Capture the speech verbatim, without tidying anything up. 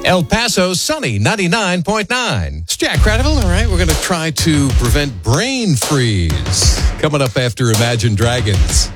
El Paso, sunny, ninety-nine point nine. It's Jack Credible. All right, we're going to try to prevent brain freeze. Coming up after Imagine Dragons.